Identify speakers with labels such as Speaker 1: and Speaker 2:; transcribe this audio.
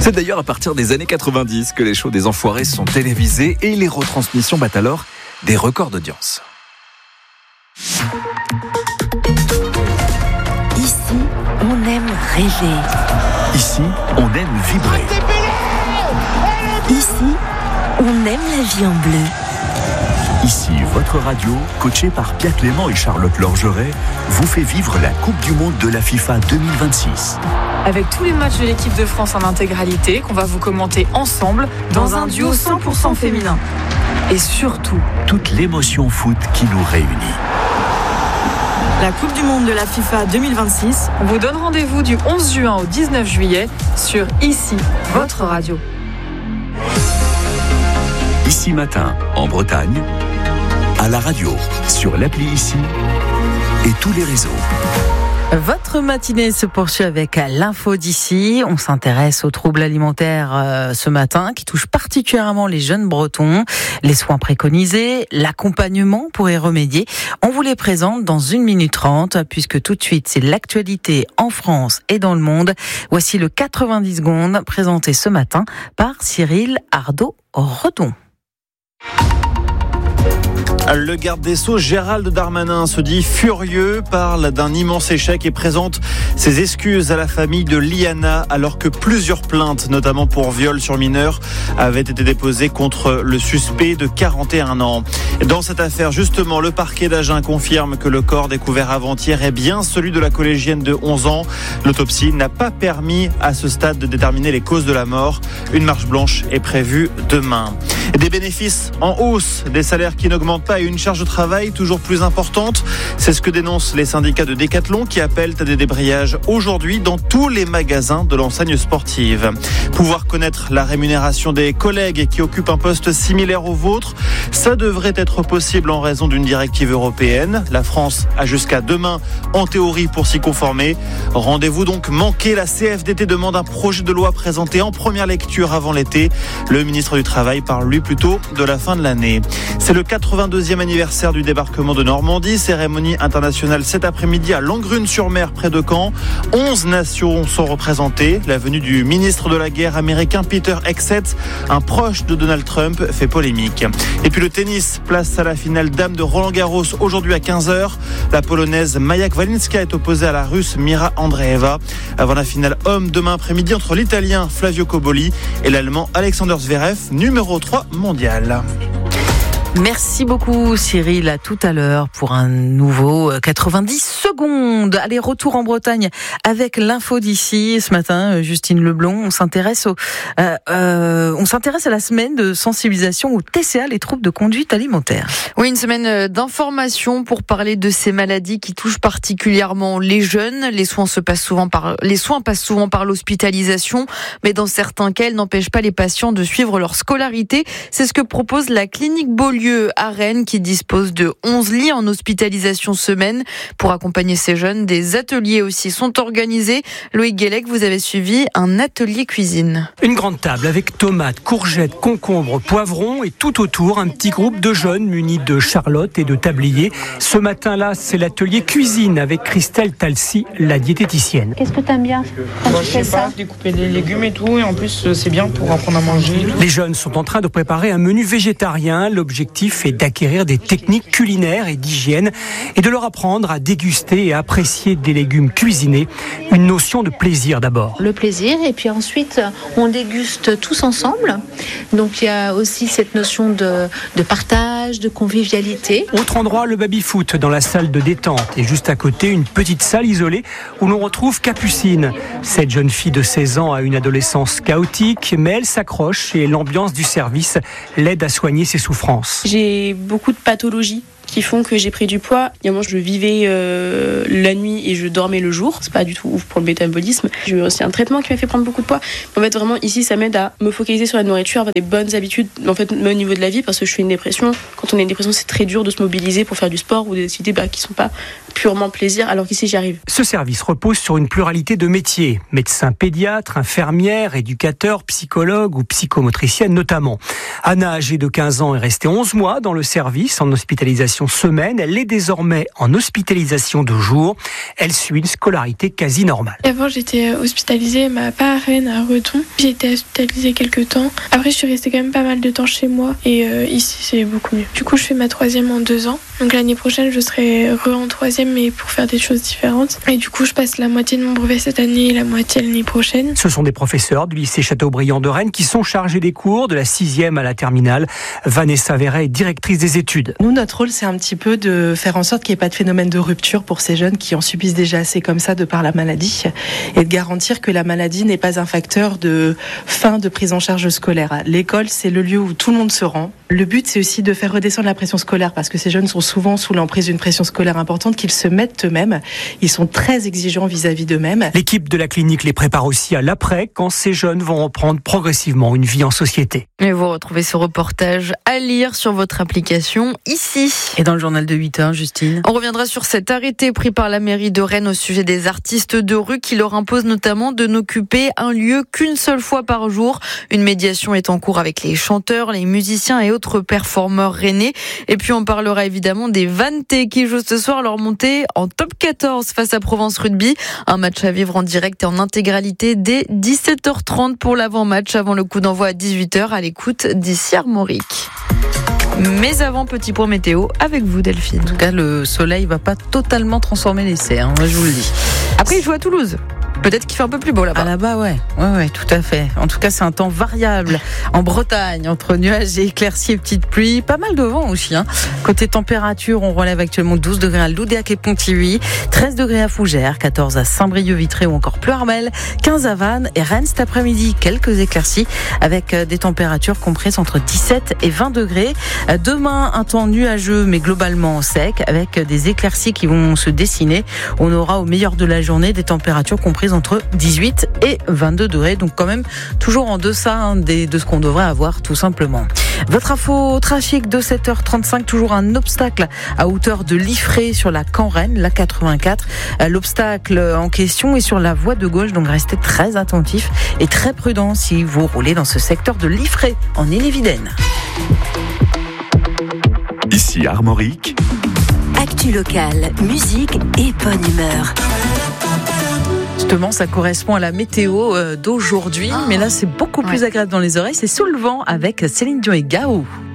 Speaker 1: C'est d'ailleurs à partir des années 90 que les shows des Enfoirés sont télévisés et les retransmissions battent alors des records d'audience.
Speaker 2: Ici, on aime rêver.
Speaker 1: Ici, on aime vibrer.
Speaker 2: Ici, on aime la vie en bleu.
Speaker 1: Ici, votre radio, coachée par Pierre Clément et Charlotte Lorgeret, vous fait vivre la Coupe du Monde de la FIFA 2026.
Speaker 3: Avec tous les matchs de l'équipe de France en intégralité qu'on va vous commenter ensemble dans un duo 100% féminin. Et surtout,
Speaker 1: toute l'émotion foot qui nous réunit.
Speaker 3: La Coupe du Monde de la FIFA 2026 vous donne rendez-vous du 11 juin au 19 juillet sur Ici, votre radio.
Speaker 1: Ici matin, en Bretagne, à la radio, sur l'appli Ici et tous les réseaux.
Speaker 4: Votre matinée se poursuit avec l'info d'ici. On s'intéresse aux troubles alimentaires ce matin qui touchent particulièrement les jeunes Bretons. Les soins préconisés, l'accompagnement pour y remédier. On vous les présente dans 1 minute 30 puisque tout de suite c'est l'actualité en France et dans le monde. Voici le 90 secondes présenté ce matin par Cyril Ardo-Redon.
Speaker 5: Le garde des Sceaux, Gérald Darmanin, se dit furieux, parle d'un immense échec et présente ses excuses à la famille de Liana alors que plusieurs plaintes, notamment pour viol sur mineur, avaient été déposées contre le suspect de 41 ans. Dans cette affaire, justement, le parquet d'Agen confirme que le corps découvert avant-hier est bien celui de la collégienne de 11 ans. L'autopsie n'a pas permis à ce stade de déterminer les causes de la mort. Une marche blanche est prévue demain. Des bénéfices en hausse, des salaires qui n'augmentent pas et une charge de travail toujours plus importante. C'est ce que dénoncent les syndicats de Décathlon qui appellent à des débrayages aujourd'hui dans tous les magasins de l'enseigne sportive. Pouvoir connaître la rémunération des collègues qui occupent un poste similaire au vôtre, ça devrait être possible en raison d'une directive européenne. La France a jusqu'à demain en théorie pour s'y conformer. Rendez-vous donc manqué. La CFDT demande un projet de loi présenté en première lecture avant l'été. Le ministre du Travail parle lui plutôt de la fin de l'année. C'est le 82e anniversaire du débarquement de Normandie. Cérémonie internationale cet après-midi à Langrune-sur-Mer près de Caen. 11 nations sont représentées. La venue du ministre de la guerre américain Peter Hegseth, un proche de Donald Trump, fait polémique. Et puis le tennis, place à la finale dame de Roland-Garros aujourd'hui à 15h. La polonaise Maja Kwalinska est opposée à la russe Mira Andreeva. Avant la finale homme demain après-midi entre l'italien Flavio Cobolli et l'allemand Alexander Zverev, numéro 3 mondial.
Speaker 4: Merci beaucoup Cyril, à tout à l'heure pour un nouveau 90 secondes. Allez, retour en Bretagne avec l'info d'ici. Ce matin, Justine Leblond, on s'intéresse à la semaine de sensibilisation au TCA, les troubles de conduite alimentaire.
Speaker 6: Oui, une semaine d'information pour parler de ces maladies qui touchent particulièrement les jeunes. Les soins passent souvent par l'hospitalisation, mais dans certains cas, elles n'empêchent pas les patients de suivre leur scolarité. C'est ce que propose la clinique Beaulieu à Rennes qui dispose de 11 lits en hospitalisation semaine. Pour accompagner ces jeunes, des ateliers aussi sont organisés. Loïc Guélec, vous avez suivi un atelier cuisine.
Speaker 7: Une grande table avec tomates, courgettes, concombres, poivrons et tout autour un petit groupe de jeunes munis de charlotte et de tabliers. Ce matin-là, c'est l'atelier cuisine avec Christelle Talsi, la diététicienne.
Speaker 8: Qu'est-ce que tu aimes bien quand tu fais ça ?
Speaker 9: Découper des légumes et tout, et en plus c'est bien pour apprendre à manger.
Speaker 7: Les jeunes sont en train de préparer un menu végétarien. L'objectif est d'acquérir des techniques culinaires et d'hygiène et de leur apprendre à déguster et à apprécier des légumes cuisinés. Une notion de plaisir d'abord.
Speaker 8: Le plaisir, et puis ensuite on déguste tous ensemble. Donc il y a aussi cette notion de partage, de convivialité.
Speaker 7: Autre endroit, le baby-foot dans la salle de détente. Et juste à côté, une petite salle isolée où l'on retrouve Capucine. Cette jeune fille de 16 ans a une adolescence chaotique, mais elle s'accroche et l'ambiance du service l'aide à soigner ses souffrances.
Speaker 10: J'ai beaucoup de pathologies qui font que j'ai pris du poids. Évidemment, je vivais la nuit et je dormais le jour. C'est pas du tout ouf pour le métabolisme. J'ai eu aussi un traitement qui m'a fait prendre beaucoup de poids. En fait, vraiment, ici, ça m'aide à me focaliser sur la nourriture, avoir des bonnes habitudes, en fait, même au niveau de la vie, parce que je fais une dépression. Quand on a une dépression, c'est très dur de se mobiliser pour faire du sport ou des activités qui sont pas purement plaisir, alors qu'ici, j'y arrive.
Speaker 7: Ce service repose sur une pluralité de métiers. Médecins pédiatres, infirmières, éducateurs, psychologues ou psychomotriciennes notamment. Anna, âgée de 15 ans, est restée 11 mois dans le service en hospitalisation hospitalisation semaine. Elle est désormais en hospitalisation de jour. Elle suit une scolarité quasi normale.
Speaker 11: Avant, j'étais hospitalisée, mais pas à Rennes, à Redon. J'ai été hospitalisée quelques temps. Après, je suis restée quand même pas mal de temps chez moi. Et ici, c'est beaucoup mieux. Du coup, je fais ma 3e en 2 ans. Donc l'année prochaine, je serai en 3e, mais pour faire des choses différentes. Et du coup, je passe la moitié de mon brevet cette année et la moitié l'année prochaine.
Speaker 7: Ce sont des professeurs du lycée Chateaubriand de Rennes qui sont chargés des cours de la 6e à la terminale. Vanessa Verret est directrice des études.
Speaker 12: Nous, notre rôle, c'est un petit peu de faire en sorte qu'il n'y ait pas de phénomène de rupture pour ces jeunes qui en subissent déjà assez comme ça de par la maladie, et de garantir que la maladie n'est pas un facteur de fin de prise en charge scolaire. L'école, c'est le lieu où tout le monde se rend. Le but, c'est aussi de faire redescendre la pression scolaire, parce que ces jeunes sont souvent sous l'emprise d'une pression scolaire importante qu'ils se mettent eux-mêmes. Ils sont très exigeants vis-à-vis d'eux-mêmes.
Speaker 7: L'équipe de la clinique les prépare aussi à l'après, quand ces jeunes vont reprendre progressivement une vie en société.
Speaker 6: Et vous retrouvez ce reportage à lire sur votre application ici.
Speaker 4: Et dans le journal de 8h, Justine.
Speaker 6: On reviendra sur cet arrêté pris par la mairie de Rennes au sujet des artistes de rue qui leur impose notamment de n'occuper un lieu qu'une seule fois par jour. Une médiation est en cours avec les chanteurs, les musiciens et autres performeurs rennais. Et puis on parlera évidemment des Vantais qui jouent ce soir leur montée en top 14 face à Provence Rugby. Un match à vivre en direct et en intégralité dès 17h30 pour l'avant-match avant le coup d'envoi à 18h à l'écoute d'ici Armorique. Mais avant, petit point météo avec vous, Delphine.
Speaker 4: En tout cas, le soleil va pas totalement transformer l'essai, je vous le dis.
Speaker 6: Après, il joue à Toulouse. Peut-être qu'il fait un peu plus beau là-bas.
Speaker 4: Ah là-bas, ouais, tout à fait. En tout cas, c'est un temps variable en Bretagne, entre nuages et éclaircies et petites pluies. Pas mal de vent aussi. Côté température, on relève actuellement 12 degrés à Loudéac et Pontivy, 13 degrés à Fougères, 14 à Saint-Brieuc-Vitré ou encore Pleurmel, 15 à Vannes et Rennes cet après-midi. Quelques éclaircies avec des températures comprises entre 17 et 20 degrés. Demain, un temps nuageux mais globalement sec avec des éclaircies qui vont se dessiner. On aura au meilleur de la journée des températures comprises entre 18 et 22 degrés, donc quand même toujours en deçà de ce qu'on devrait avoir tout simplement. Votre info trafic de 7h35, toujours un obstacle à hauteur de Liffré sur la Caen-Rennes, la 84. L'obstacle en question est sur la voie de gauche, donc restez très attentifs et très prudents si vous roulez dans ce secteur de Liffré en Ille-et-Vilaine.
Speaker 1: Ici Armorique.
Speaker 2: Actu locale, musique et bonne humeur.
Speaker 4: Justement, ça correspond à la météo d'aujourd'hui, mais là c'est beaucoup plus agréable dans les oreilles. C'est Sous le vent avec Céline Dion et Gao.